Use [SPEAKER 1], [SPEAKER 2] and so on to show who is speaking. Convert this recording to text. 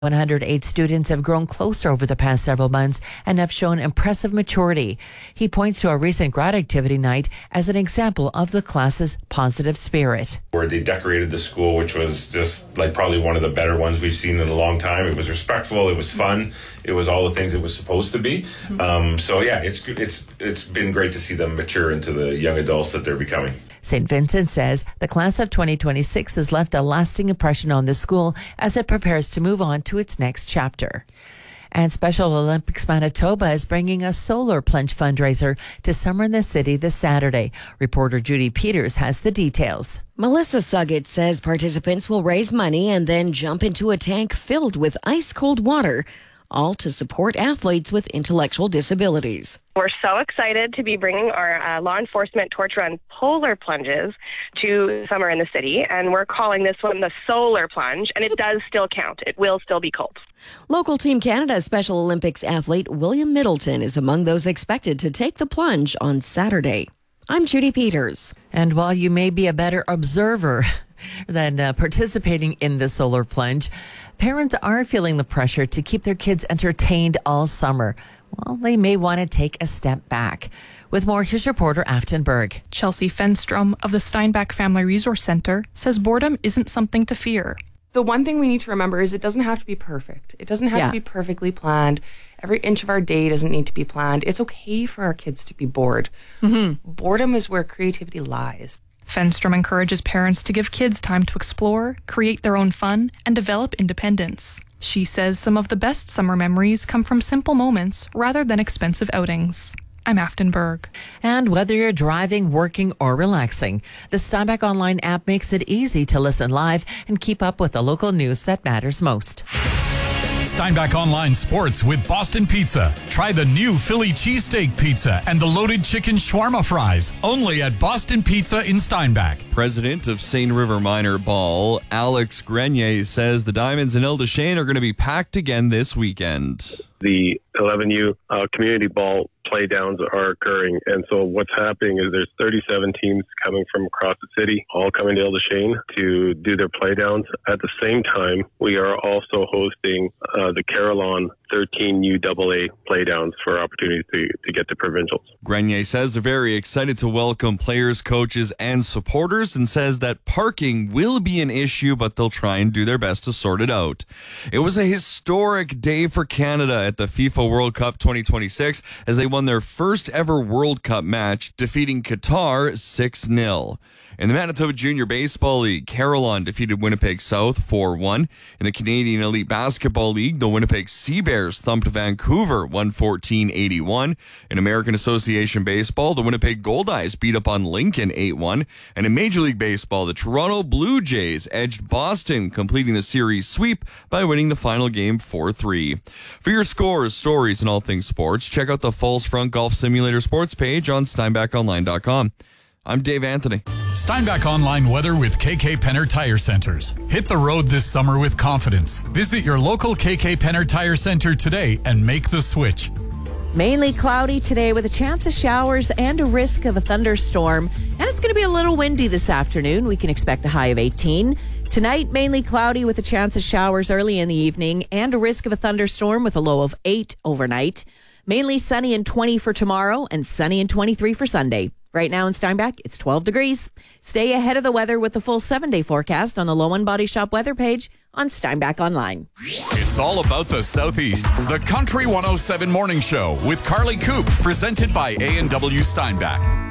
[SPEAKER 1] 108 students have grown closer over the past several months and have shown impressive maturity. He points to a recent grad activity night as an example of the class's positive spirit.
[SPEAKER 2] Where they decorated the school, which was just like probably one of the better ones we've seen in a long time. It was respectful, it was fun, it was all the things it was supposed to be. It's been great to see them mature into the young adults that they're becoming.
[SPEAKER 1] St. Vincent says the class of 2026 has left a lasting impression on the school as it prepares to move on to its next chapter. And Special Olympics Manitoba is bringing a solar plunge fundraiser to Summer in the City this Saturday. Reporter Judy Peters has the details.
[SPEAKER 3] Melissa Suggett says participants will raise money and then jump into a tank filled with ice-cold water, all to support athletes with intellectual disabilities.
[SPEAKER 4] We're so excited to be bringing our law enforcement torch run polar plunges to Summer in the City, and we're calling this one the solar plunge, and it does still count. It will still be cold.
[SPEAKER 3] Local Team Canada Special Olympics athlete William Middleton is among those expected to take the plunge on Saturday. I'm Judy Peters.
[SPEAKER 1] And while you may be a better observer than participating in the solar plunge, parents are feeling the pressure to keep their kids entertained all summer. Well, they may want to take a step back. With more, here's reporter Afton Berg.
[SPEAKER 5] Chelsea Fenstrom of the Steinbach Family Resource Center says boredom isn't something to fear.
[SPEAKER 6] The one thing we need to remember is it doesn't have to be perfect. It doesn't have to be perfectly planned. Every inch of our day doesn't need to be planned. It's okay for our kids to be bored. Boredom is where creativity lies.
[SPEAKER 5] Fenstrom encourages parents to give kids time to explore, create their own fun, and develop independence. She says some of the best summer memories come from simple moments rather than expensive outings. I'm Afton Berg.
[SPEAKER 1] And whether you're driving, working, or relaxing, the Steinbach Online app makes it easy to listen live and keep up with the local news that matters most.
[SPEAKER 7] Steinbach Online Sports with Boston Pizza. Try the new Philly cheesesteak pizza and the loaded chicken shawarma fries. Only at Boston Pizza in Steinbach.
[SPEAKER 8] President of Seine River Minor Ball, Alex Grenier, says the Diamonds in Ile-des-Chênes are going to be packed again this weekend.
[SPEAKER 9] The 11U community ball play downs are occurring. And so what's happening is there's 37 teams coming from across the city, all coming to Ile-des-Chênes to do their play downs. At the same time, we are also hosting the Carillon 13 UAA play downs for opportunities to get to provincials.
[SPEAKER 8] Grenier says they're very excited to welcome players, coaches, and supporters, and says that parking will be an issue, but they'll try and do their best to sort it out. It was a historic day for Canada at the FIFA World Cup 2026 as they won their first ever World Cup match, defeating Qatar 6-0. In the Manitoba Junior Baseball League, Carillon defeated Winnipeg South 4-1. In the Canadian Elite Basketball League, the Winnipeg Sea Bears thumped Vancouver 114-81. In American Association Baseball, the Winnipeg Goldeyes beat up on Lincoln 8-1. And in Major League Baseball, the Toronto Blue Jays edged Boston, completing the series sweep by winning the final game 4-3. For your scores, stories, and all things sports, check out the Falls Front Golf Simulator sports page on SteinbachOnline.com. I'm Dave Anthony.
[SPEAKER 7] Steinbach Online weather with KK Penner Tire Centers. Hit the road this summer with confidence. Visit your local KK Penner Tire Center today and make the switch.
[SPEAKER 1] Mainly cloudy today with a chance of showers and a risk of a thunderstorm. And it's going to be a little windy this afternoon. We can expect a high of 18. Tonight, mainly cloudy with a chance of showers early in the evening and a risk of a thunderstorm with a low of 8 overnight. Mainly sunny and 20 for tomorrow and sunny and 23 for Sunday. Right now in Steinbach, it's 12 degrees. Stay ahead of the weather with the full 7-day forecast on the Low One Body Shop weather page on Steinbach Online.
[SPEAKER 7] It's all about the Southeast. The Country 107 Morning Show with Carly Coop, presented by A&W Steinbach.